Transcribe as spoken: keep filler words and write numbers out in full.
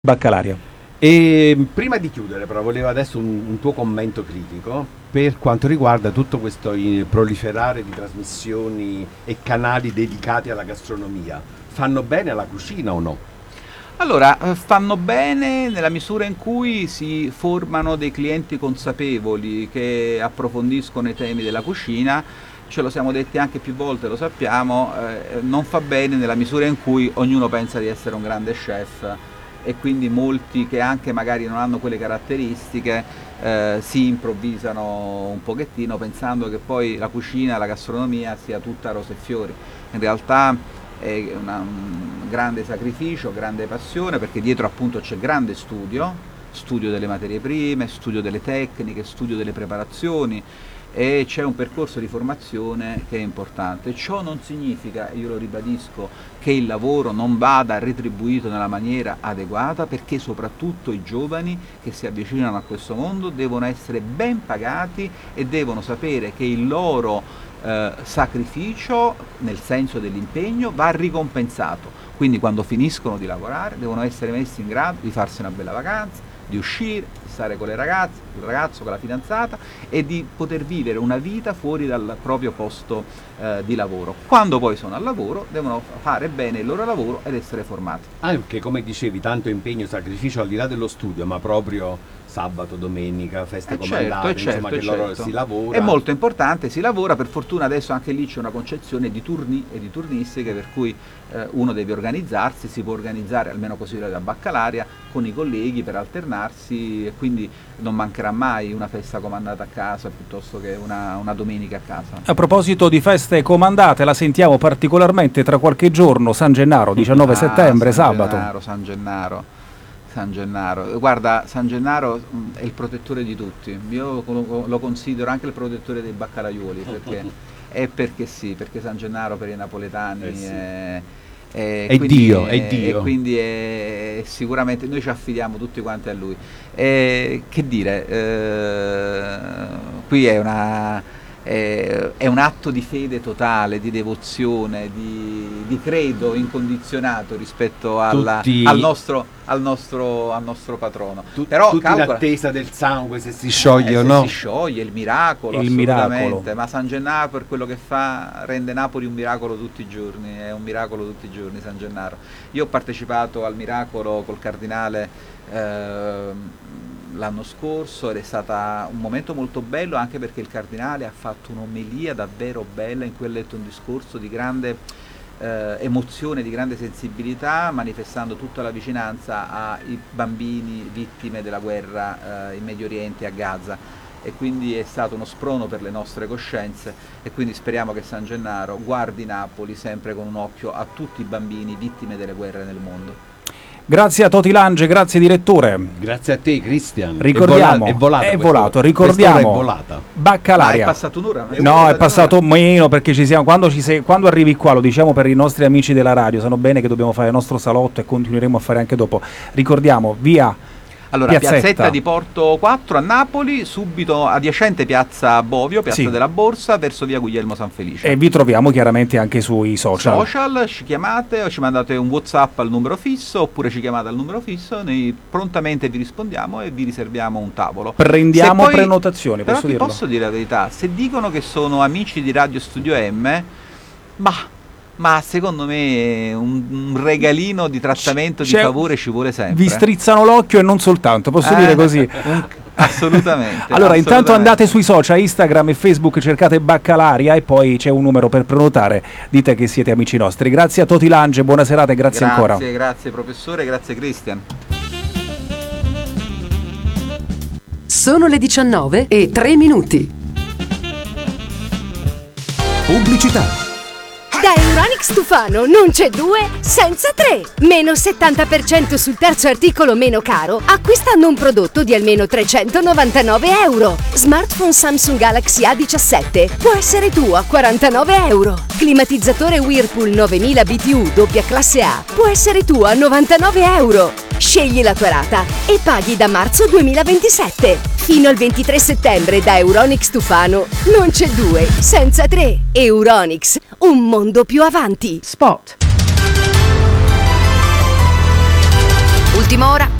Baccalaria. E prima di chiudere, però, volevo adesso un, un tuo commento critico per quanto riguarda tutto questo eh, proliferare di trasmissioni e canali dedicati alla gastronomia. Fanno bene alla cucina o no? Allora, eh, fanno bene nella misura in cui si formano dei clienti consapevoli che approfondiscono i temi della cucina. Ce lo siamo detti anche più volte, lo sappiamo, eh, non fa bene nella misura in cui ognuno pensa di essere un grande chef e quindi molti che anche magari non hanno quelle caratteristiche eh, si improvvisano un pochettino pensando che poi la cucina, la gastronomia sia tutta rose e fiori. In realtà è una, un grande sacrificio, grande passione, perché dietro appunto c'è grande studio, studio delle materie prime, studio delle tecniche, studio delle preparazioni, e c'è un percorso di formazione che è importante. Ciò non significa, io lo ribadisco, che il lavoro non vada retribuito nella maniera adeguata, perché soprattutto i giovani che si avvicinano a questo mondo devono essere ben pagati e devono sapere che il loro eh, sacrificio, nel senso dell'impegno, va ricompensato. Quindi quando finiscono di lavorare devono essere messi in grado di farsi una bella vacanza, di uscire, di stare con le ragazze, il ragazzo, con la fidanzata, e di poter vivere una vita fuori dal proprio posto eh, di lavoro. Quando poi sono al lavoro devono fare bene il loro lavoro ed essere formati. Anche, come dicevi, tanto impegno, sacrificio al di là dello studio, ma proprio sabato, domenica, feste Eh comandate, certo, insomma, certo, che loro certo. si lavora. È molto importante, si lavora, per fortuna adesso anche lì c'è una concezione di turni e di turnistiche, per cui eh, uno deve organizzarsi, si può organizzare, almeno così da Baccalaria, con i colleghi per alternarsi, e quindi non mancherà mai una festa comandata a casa piuttosto che una, una domenica a casa. A proposito di feste comandate, la sentiamo particolarmente tra qualche giorno, San Gennaro, diciannove Ah, settembre, San sabato. Gennaro, San Gennaro, San Gennaro. Guarda, San Gennaro mh, è il protettore di tutti. Io lo, lo considero anche il protettore dei baccalaiuoli, perché è perché sì, perché San Gennaro per i napoletani Eh sì. è, è, È quindi Dio, è, è Dio. E quindi è, sicuramente noi ci affidiamo tutti quanti a lui. E, che dire, eh, qui è una è, è un atto di fede totale, di devozione, di, di credo incondizionato rispetto alla, Tutti- al, nostro, al, nostro, al nostro patrono. Tu- Però tutti in calcola- attesa del sangue, se si scioglie eh, o se no. si scioglie, il miracolo, Il assolutamente. miracolo. Ma San Gennaro, per quello che fa, rende Napoli un miracolo tutti i giorni, è un miracolo tutti i giorni San Gennaro. Io ho partecipato al miracolo col cardinale ehm, l'anno scorso ed è stato un momento molto bello, anche perché il cardinale ha fatto un'omelia davvero bella in cui ha letto un discorso di grande eh, emozione, di grande sensibilità, manifestando tutta la vicinanza ai bambini vittime della guerra eh, in Medio Oriente, a Gaza, e quindi è stato uno sprono per le nostre coscienze, e quindi speriamo che San Gennaro guardi Napoli sempre con un occhio a tutti i bambini vittime delle guerre nel mondo. Grazie a Toti Lange, grazie direttore. Grazie a te, Cristian. Ricordiamo, è, vola- è volata è quest'ora. volato, ricordiamo, Quest'ora è volata. Baccalaria. Ah, è passata un'ora? No, è passato meno, perché ci siamo, quando, ci sei, quando arrivi qua, lo diciamo per i nostri amici della radio, sanno bene che dobbiamo fare il nostro salotto e continueremo a fare anche dopo. Ricordiamo, via Allora, Piazzetta. piazzetta di Porto quattro a Napoli, subito adiacente piazza Bovio, piazza Sì. della Borsa, verso via Guglielmo Sanfelice. e vi troviamo chiaramente anche sui social. Social, ci chiamate o ci mandate un WhatsApp al numero fisso, oppure ci chiamate al numero fisso, noi prontamente vi rispondiamo e vi riserviamo un tavolo. Prendiamo Se poi- prenotazioni, Però posso ti dirlo? posso dire la verità, se dicono che sono amici di Radio Studio M, ma, ma secondo me un, un regalino di trattamento, C'è- di favore ci vuole sempre. Vi strizzano l'occhio e non soltanto, posso Eh, dire così. un- assolutamente. Allora, intanto assolutamente. andate sui social, Instagram e Facebook, cercate Baccalaria e poi c'è un numero per prenotare, dite che siete amici nostri. Grazie a Toti Lange, buona serata e grazie, Grazie, ancora. grazie professore, grazie Cristian. Sono le diciannove e tre minuti. Pubblicità. Da Euronics Tufano non c'è due senza tre. Meno settanta per cento sul terzo articolo meno caro acquistando un prodotto di almeno trecentonovantanove euro. Smartphone Samsung Galaxy A diciassette può essere tuo a quarantanove euro. Climatizzatore Whirlpool novemila B T U doppia classe A può essere tuo a novantanove euro. Scegli la tua rata e paghi da marzo duemilaventisette. Fino al ventitré settembre da Euronics Tufano non c'è due senza tre. Euronics, un mondo più avanti. Spot. Ultima ora,